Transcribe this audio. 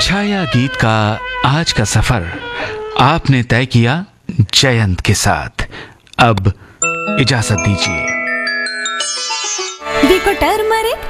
छाया गीत का आज का सफर आपने तय किया जयंत के साथ। अब इजाजत दीजिए। विको टर्मरिक